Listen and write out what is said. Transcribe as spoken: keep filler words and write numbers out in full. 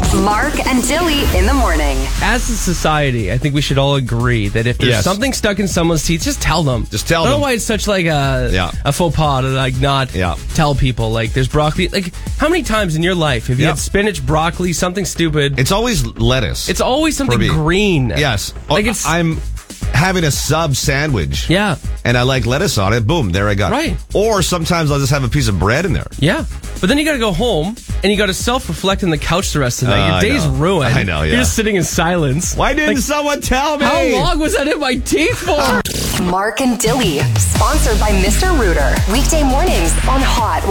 Mark and Dilly in the morning. As a society, I think we should all agree that if there's Yes. something stuck in someone's teeth, just tell them. Just tell I don't them. know why it's such like a Yeah. a faux pas to like not Yeah. tell people. Like there's broccoli. Like how many times in your life have you Yeah. had spinach, broccoli, something stupid? It's always lettuce. It's always something For me. green. Yes. Like Oh, it's I'm having a sub sandwich. Yeah. And I like lettuce on it. Boom, there I got Right. it. Or sometimes I'll just have a piece of bread in there. Yeah. But then you got to go home and you got to self-reflect on the couch the rest of the night. Uh, Your I day's know. ruined. I know, yeah. You're just sitting in silence. Why didn't Like, someone tell me? how long was that in my teeth for? Mark and Dilly, sponsored by Mister Rooter. Weekday mornings on Hot